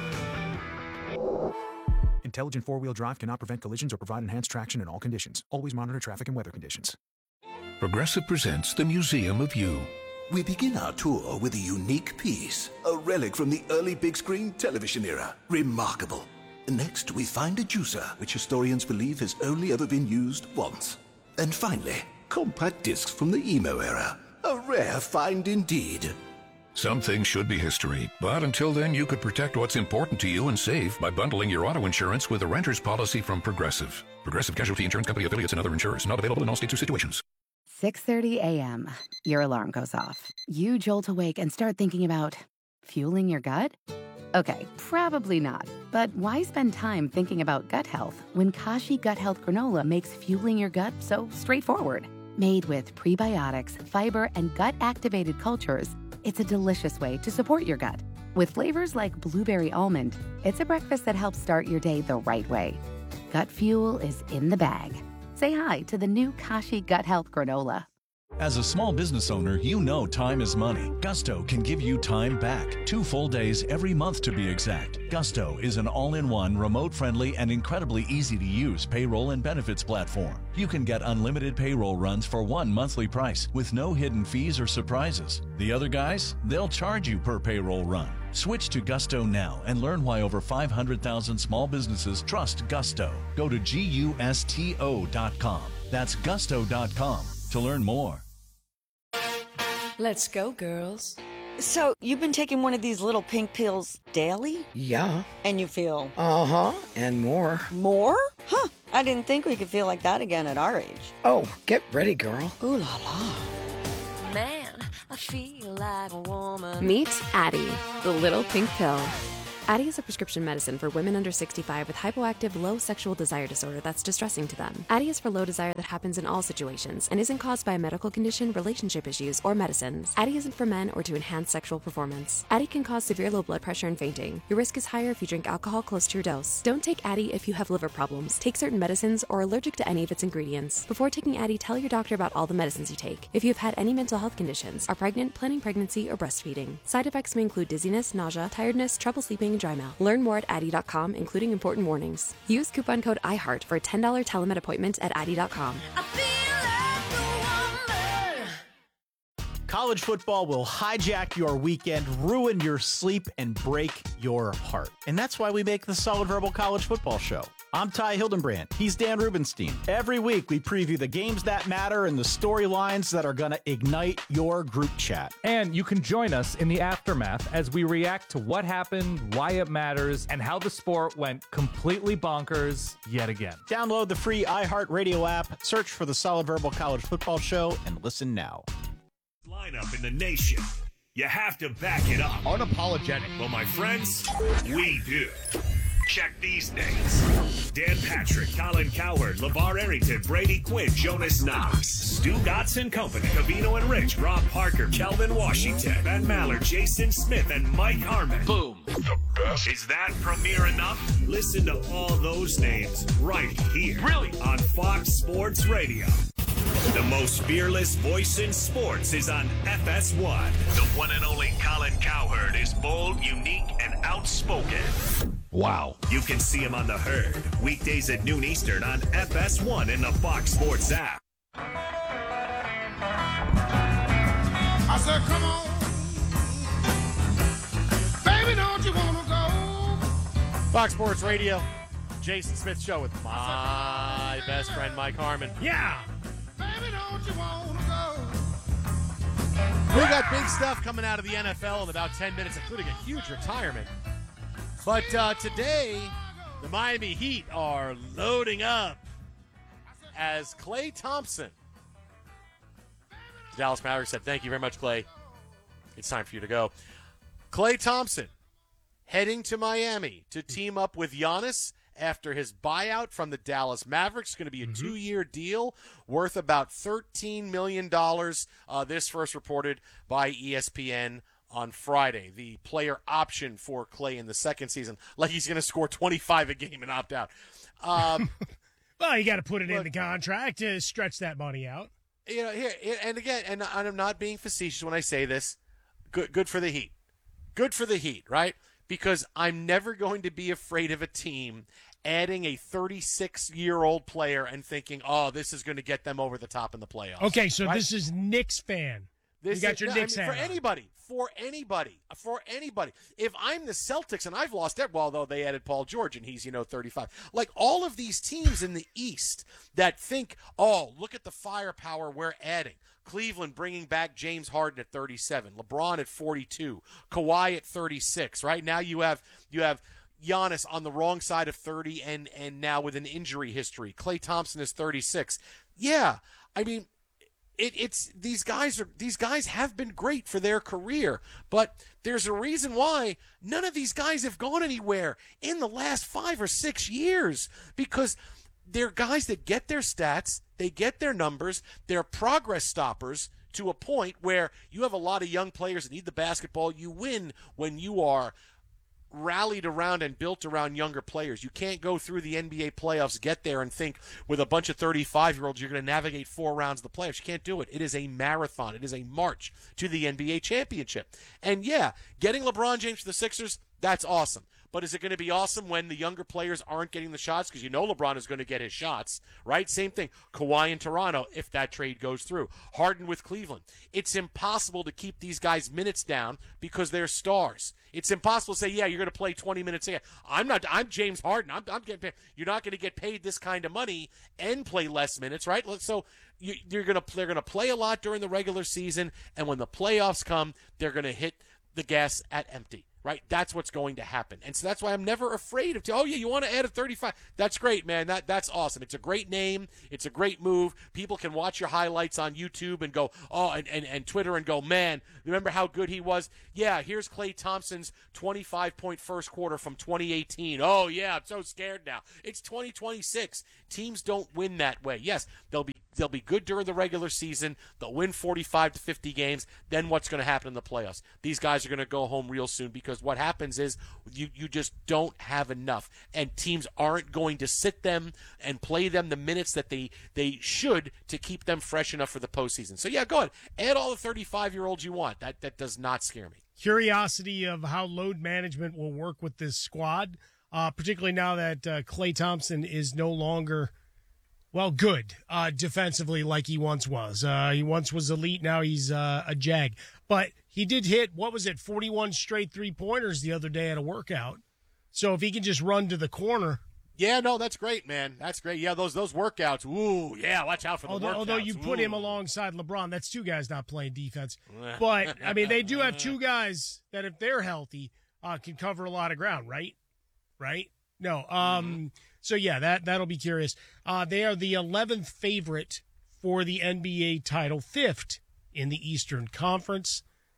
Intelligent four-wheel drive cannot prevent collisions or provide enhanced traction in all conditions. Always monitor traffic and weather conditions. Progressive presents the Museum of You. We begin our tour with a unique piece, a relic from the early big screen television era. Remarkable. Next, we find a juicer, which historians believe has only ever been used once. And finally, compact discs from the emo era. A rare find indeed. Some things should be history, but until then, you could protect what's important to you and save by bundling your auto insurance with a renter's policy from Progressive. Progressive Casualty Insurance Company affiliates and other insurers. Not available in all states or situations. 6:30 a.m. Your alarm goes off. You jolt awake and start thinking about fueling your gut? Okay, probably not. But why spend time thinking about gut health when Kashi Gut Health Granola makes fueling your gut so straightforward? Made with prebiotics, fiber, and gut-activated cultures, it's a delicious way to support your gut. With flavors like blueberry almond, it's a breakfast that helps start your day the right way. Gut fuel is in the bag. Say hi to the new Kashi Gut Health Granola. As a small business owner, you know time is money. Gusto can give you time back. 2 full days every month to be exact. Gusto is an all-in-one, remote-friendly, and incredibly easy-to-use payroll and benefits platform. You can get unlimited payroll runs for one monthly price with no hidden fees or surprises. The other guys, they'll charge you per payroll run. Switch to Gusto now and learn why over 500,000 small businesses trust Gusto. Go to GUSTO.com. That's Gusto.com to learn more. Let's go, girls. So, you've been taking one of these little pink pills daily? Yeah. And you feel? Uh-huh, and more. More? Huh, I didn't think we could feel like that again at our age. Oh, get ready, girl. Ooh la la. Man, I feel like a woman. Meet Addie, the little pink pill. Addie is a prescription medicine for women under 65 with hypoactive low sexual desire disorder that's distressing to them. Addie is for low desire that happens in all situations and isn't caused by a medical condition, relationship issues, or medicines. Addie isn't for men or to enhance sexual performance. Addie can cause severe low blood pressure and fainting. Your risk is higher if you drink alcohol close to your dose. Don't take Addie if you have liver problems, take certain medicines, or are allergic to any of its ingredients. Before taking Addie, tell your doctor about all the medicines you take. If you have had any mental health conditions, are pregnant, planning pregnancy, or breastfeeding. Side effects may include dizziness, nausea, tiredness, trouble sleeping, and dry mouth. Learn more at Addie.com, including important warnings. Use coupon code IHEART for a $10 telemed appointment at Addie.com. College football will hijack your weekend, ruin your sleep, and break your heart. And that's why we make the Solid Verbal College Football Show. I'm Ty Hildenbrand. He's Dan Rubenstein. Every week, we preview the games that matter and the storylines that are going to ignite your group chat. And you can join us in the aftermath as we react to what happened, why it matters, and how the sport went completely bonkers yet again. Download the free iHeartRadio app, search for the Solid Verbal College Football Show, and listen now. Lineup in the nation. You have to back it up. Unapologetic. Well, my friends, we do. Check these names: Dan Patrick, Colin Cowherd, LeVar Arrington, Brady Quinn, Jonas Knox, Stu Gotts & Company, Cavino and Rich, Rob Parker, Kelvin Washington, Ben Maller, Jason Smith, and Mike Harmon. Boom. The best. Is that premiere enough? Listen to all those names right here. Really? On Fox Sports Radio. The most fearless voice in sports is on FS1. The one and only Colin Cowherd is bold, unique, and outspoken. Wow. You can see him on The Herd, weekdays at noon Eastern on FS1 and the Fox Sports app. I said, come on, baby, don't you want to go? Fox Sports Radio, Jason Smith Show with my best friend, Mike Harmon. Yeah. Baby, don't you want to go? We got big stuff coming out of the NFL in about 10 minutes, including a huge retirement. But today, the Miami Heat are loading up as Klay Thompson. The Dallas Mavericks said, thank you very much, Klay. It's time for you to go. Klay Thompson heading to Miami to team up with Giannis after his buyout from the Dallas Mavericks. It's going to be a 2-year deal worth about $13 million. This first reported by ESPN on Friday. The player option for Klay in the second season, like he's going to score 25 a game and opt out. Well, you got to put it in the contract to stretch that money out. You know, here and again, and I'm not being facetious when I say this. Good for the Heat. Good for the Heat, right? Because I'm never going to be afraid of a team adding a 36-year-old player and thinking, oh, this is going to get them over the top in the playoffs. Okay, so right? This is Knicks fan. You got your Knicks hat for anybody. If I'm the Celtics and I've lost it, well, though they added Paul George and he's 35. Like all of these teams in the East that think, oh, look at the firepower we're adding. Cleveland bringing back James Harden at 37, LeBron at 42, Kawhi at 36. Right now you have Giannis on the wrong side of 30 and now with an injury history. Klay Thompson is 36. Yeah, I mean, it's these guys have been great for their career, but there's a reason why none of these guys have gone anywhere in the last 5 or 6 years, because they're guys that get their stats, they get their numbers, they're progress stoppers to a point where you have a lot of young players that need the basketball. You win when you are rallied around and built around younger players. You can't go through the NBA playoffs, get there, and think with a bunch of 35-year-olds you're going to navigate 4 rounds of the playoffs. You can't do it. It is a marathon. It is a march to the NBA championship. And, yeah, getting LeBron James to the Sixers, that's awesome. But is it going to be awesome when the younger players aren't getting the shots? Because you know LeBron is going to get his shots, right? Same thing. Kawhi in Toronto, if that trade goes through. Harden with Cleveland. It's impossible to keep these guys' minutes down because they're stars. It's impossible to say, yeah, you're going to play 20 minutes a game. I'm James Harden. I'm getting paid. You're not going to get paid this kind of money and play less minutes, right? So they're going to play a lot during the regular season, and when the playoffs come, they're going to hit the gas at empty. Right? That's what's going to happen. And so that's why I'm never afraid of, oh, yeah, you want to add a 35. That's great, man. That's awesome. It's a great name. It's a great move. People can watch your highlights on YouTube and go, and Twitter and go, man, remember how good he was? Yeah, here's Klay Thompson's 25-point first quarter from 2018. Oh, yeah, I'm so scared now. It's 2026. Teams don't win that way. Yes, they'll be good during the regular season. They'll win 45 to 50 games. Then what's going to happen in the playoffs? These guys are going to go home real soon because what happens is you just don't have enough. And teams aren't going to sit them and play them the minutes that they should to keep them fresh enough for the postseason. So, yeah, go ahead. Add all the 35-year-olds you want. That does not scare me. Curiosity of how load management will work with this squad, particularly now that Klay Thompson is no longer – good defensively like he once was. He once was elite. Now he's a jag. But he did hit, 41 straight three-pointers the other day at a workout. So if he can just run to the corner. Yeah, no, that's great, man. That's great. Yeah, those workouts. Ooh, yeah, watch out for the workouts. Although you put him alongside LeBron, that's 2 guys not playing defense. But, I mean, they do have 2 guys that if they're healthy can cover a lot of ground, right? Right? No. So, yeah, that'll be curious. They are the 11th favorite for the NBA title, 5th in the Eastern Conference,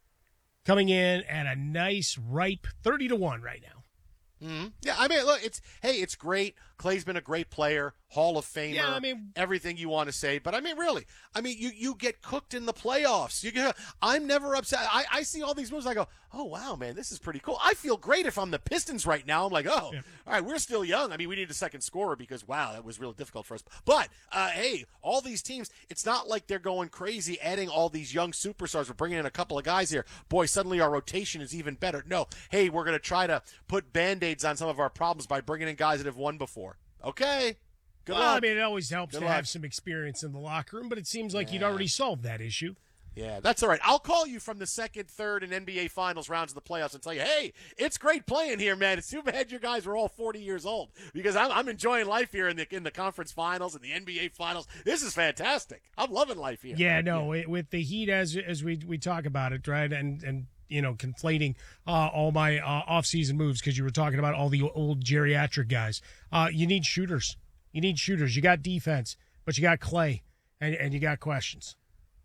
coming in at a nice, ripe 30-1 right now. Mm-hmm. Yeah, I mean, look, it's great. Klay's been a great player, Hall of Famer, yeah, I mean, everything you want to say. But, I mean, really, you get cooked in the playoffs. I'm never upset. I see all these moves. I go, oh, wow, man, this is pretty cool. I feel great if I'm the Pistons right now. I'm like, all right, we're still young. I mean, we need a second scorer because, wow, that was really difficult for us. But, hey, all these teams, it's not like they're going crazy adding all these young superstars. We're bringing in a couple of guys here. Boy, suddenly our rotation is even better. No, hey, we're going to try to put Band-Aids on some of our problems by bringing in guys that have won before. Okay. Good luck. I mean, it always helps to have some experience in the locker room, but it seems like you'd already solved that issue. Yeah, that's all right. I'll call you from the second, third, and NBA Finals rounds of the playoffs and tell you, hey, it's great playing here, man. It's too bad you guys were all 40 years old because I'm enjoying life here in the conference finals and the NBA Finals. This is fantastic. I'm loving life here. Yeah, no, with the Heat as we talk about it, right, and conflating all my off-season moves because you were talking about all the old geriatric guys. You need shooters. You got defense, but you got Klay, and you got questions.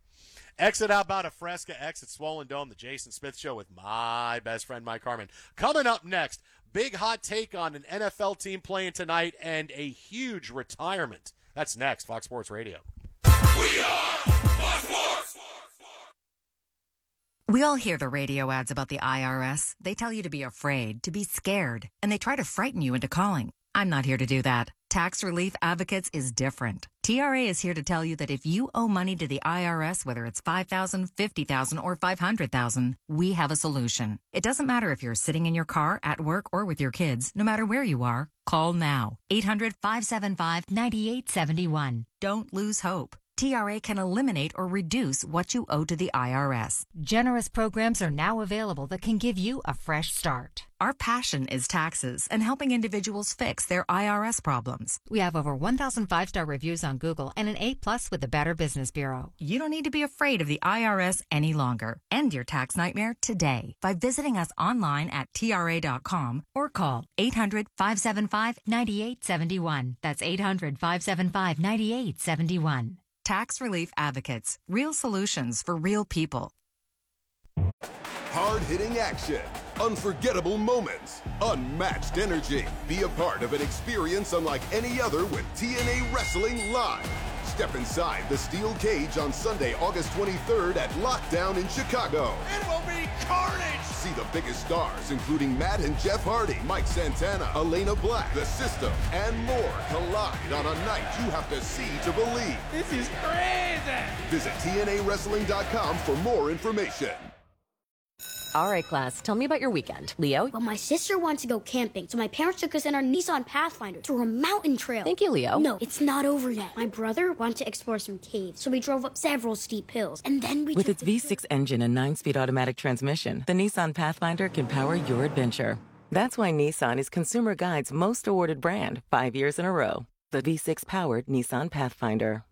Exit out about a Fresca, exit Swollen Dome, the Jason Smith Show with my best friend, Mike Harmon. Coming up next, big hot take on an NFL team playing tonight and a huge retirement. That's next, Fox Sports Radio. We are Fox Sports. We all hear the radio ads about the IRS. They tell you to be afraid, to be scared, and they try to frighten you into calling. I'm not here to do that. Tax Relief Advocates is different. TRA is here to tell you that if you owe money to the IRS, whether it's $5,000, $50,000, or $500,000, we have a solution. It doesn't matter if you're sitting in your car, at work, or with your kids. No matter where you are, call now. 800-575-9871. Don't lose hope. TRA can eliminate or reduce what you owe to the IRS. Generous programs are now available that can give you a fresh start. Our passion is taxes and helping individuals fix their IRS problems. We have over 1,000 5-star reviews on Google and an A+ with the Better Business Bureau. You don't need to be afraid of the IRS any longer. End your tax nightmare today by visiting us online at TRA.com or call 800-575-9871. That's 800-575-9871. Tax Relief Advocates. Real solutions for real people. Hard-hitting action, unforgettable moments, unmatched energy. Be a part of an experience unlike any other with TNA Wrestling Live. Step inside the steel cage on Sunday, August 23rd at Lockdown in Chicago. It will be carnage! See the biggest stars, including Matt and Jeff Hardy, Mike Santana, Elena Black, The System, and more collide on a night you have to see to believe. This is crazy! Visit TNAWrestling.com for more information. All right, class, tell me about your weekend. Leo? Well, my sister wants to go camping, so my parents took us in our Nissan Pathfinder through a mountain trail. Thank you, Leo. No, it's not over yet. My brother wants to explore some caves, so we drove up several steep hills, and then we With its V6 engine and 9-speed automatic transmission, the Nissan Pathfinder can power your adventure. That's why Nissan is Consumer Guide's most awarded brand 5 years in a row. The V6-powered Nissan Pathfinder.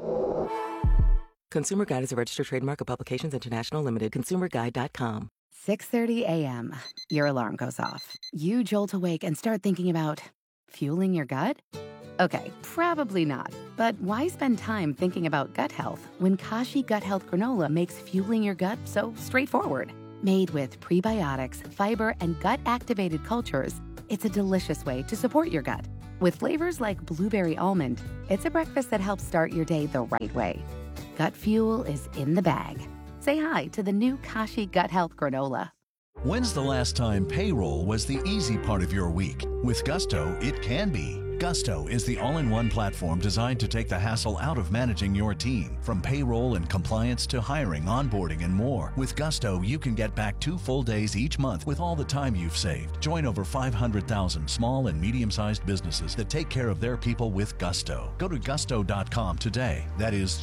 Consumer Guide is a registered trademark of Publications International Limited. ConsumerGuide.com. 6:30 a.m. Your alarm goes off. You jolt awake and start thinking about fueling your gut? Okay, probably not. But why spend time thinking about gut health when Kashi Gut Health Granola makes fueling your gut so straightforward? Made with prebiotics, fiber, and gut-activated cultures, it's a delicious way to support your gut. With flavors like blueberry almond, it's a breakfast that helps start your day the right way. Gut fuel is in the bag. Say hi to the new Kashi Gut Health Granola. When's the last time payroll was the easy part of your week? With Gusto, it can be. Gusto is the all-in-one platform designed to take the hassle out of managing your team. From payroll and compliance to hiring, onboarding, and more. With Gusto, you can get back 2 full days each month with all the time you've saved. Join over 500,000 small and medium-sized businesses that take care of their people with Gusto. Go to gusto.com today. That is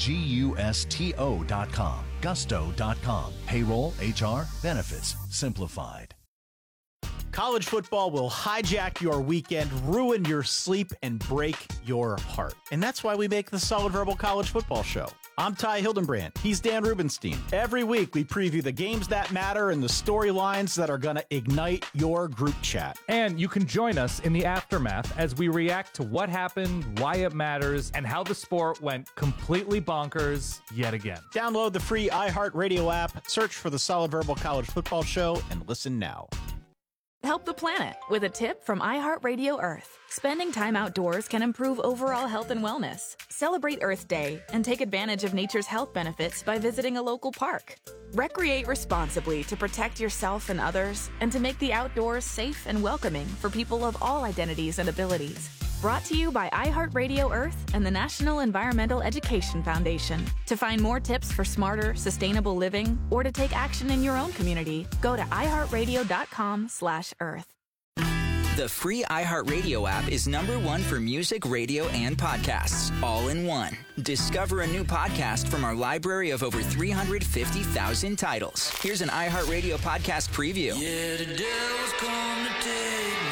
GUSTO.com. Gusto.com. Payroll, HR, benefits, simplified. College football will hijack your weekend, ruin your sleep, and break your heart. And that's why we make the Solid Verbal College Football Show. I'm Ty Hildenbrand. He's Dan Rubenstein. Every week, we preview the games that matter and the storylines that are going to ignite your group chat. And you can join us in the aftermath as we react to what happened, why it matters, and how the sport went completely bonkers yet again. Download the free iHeartRadio app, search for the Solid Verbal College Football Show, and listen now. Help the planet with a tip from iHeartRadio Earth. Spending time outdoors can improve overall health and wellness. Celebrate Earth Day and take advantage of nature's health benefits by visiting a local park. Recreate responsibly to protect yourself and others and to make the outdoors safe and welcoming for people of all identities and abilities. Brought to you by iHeartRadio Earth and the National Environmental Education Foundation. To find more tips for smarter, sustainable living or to take action in your own community, go to iHeartRadio.com/Earth. The free iHeartRadio app is #1 for music, radio, and podcasts, all in one. Discover a new podcast from our library of over 350,000 titles. Here's an iHeartRadio podcast preview. Yeah, the devil's come to take me.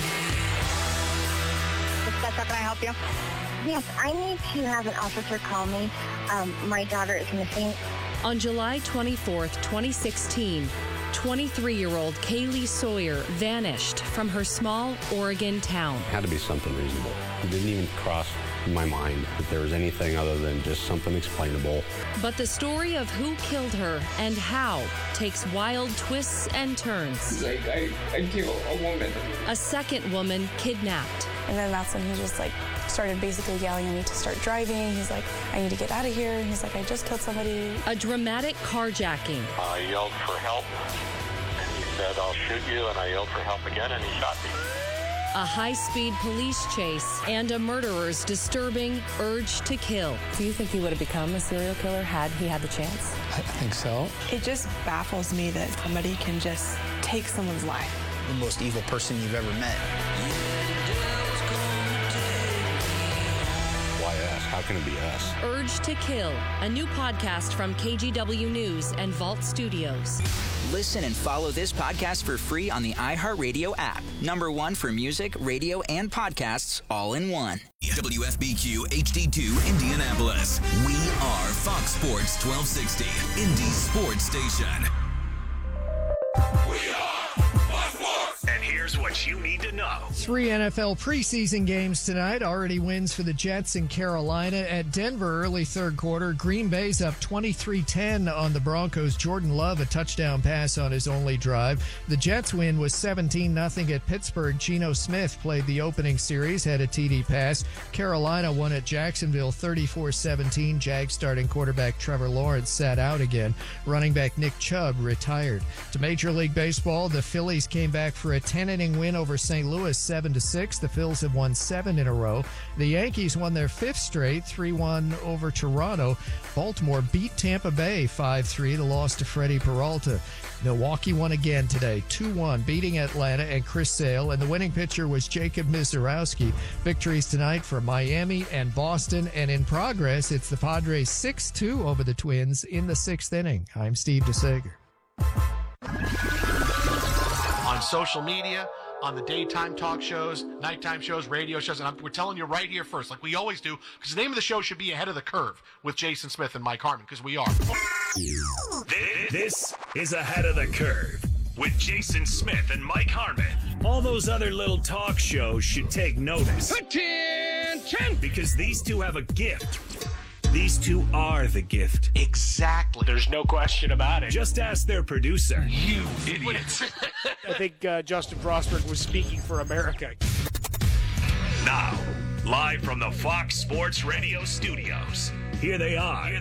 Can I help you? Yes, I need to have an officer call me. My daughter is missing. On July 24th, 2016, 23-year-old Kaylee Sawyer vanished from her small Oregon town. It had to be something reasonable. It didn't even cross my mind that there was anything other than just something explainable. But the story of who killed her and how takes wild twists and turns. Like, I killed a woman. A second woman kidnapped. And then that's when he just started basically yelling at me to start driving. He's like, I need to get out of here. And he's like, I just killed somebody. A dramatic carjacking. I yelled for help, and he said, I'll shoot you, and I yelled for help again, and he shot me. A high-speed police chase and a murderer's disturbing urge to kill. Do you think he would have become a serial killer had he had the chance? I think so. It just baffles me that somebody can just take someone's life. The most evil person you've ever met. Why us? How can it be us? Urge to Kill, a new podcast from KGW News and Vault Studios. Listen and follow this podcast for free on the iHeartRadio app. #1 for music, radio, and podcasts, all in one. WFBQ HD2 Indianapolis. We are Fox Sports 1260, Indy's sports station. And here's what sports you need to know. 3 NFL preseason games tonight. Already wins for the Jets in Carolina. At Denver, early third quarter, Green Bay's up 23-10 on the Broncos. Jordan Love, a touchdown pass on his only drive. The Jets win was 17-0 at Pittsburgh. Geno Smith played the opening series, had a TD pass. Carolina won at Jacksonville 34-17. Jags starting quarterback Trevor Lawrence sat out again. Running back Nick Chubb retired. To Major League Baseball, the Phillies came back for a 10-inning win over St. Louis 7-6. The Phils have won 7 in a row. The Yankees won their 5th straight, 3-1 over Toronto. Baltimore beat Tampa Bay 5-3. The loss to Freddie Peralta. Milwaukee won again today, 2-1, beating Atlanta and Chris Sale, and the winning pitcher was Jacob Misiorowski. Victories tonight for Miami and Boston, and in progress, it's the Padres 6-2 over the Twins in the 6th inning. I'm Steve DeSager. On social media, on the daytime talk shows, nighttime shows, radio shows, and we're telling you right here first, like we always do, because the name of the show should be Ahead of the Curve with Jason Smith and Mike Harmon, because we are. This is Ahead of the Curve with Jason Smith and Mike Harmon. All those other little talk shows should take notice. Attention! Because these two have a gift. These two are the gift. Exactly. There's no question about it. Just ask their producer. You idiots. I think Justin Frostberg was speaking for America. Now, live from the Fox Sports Radio studios, here they are,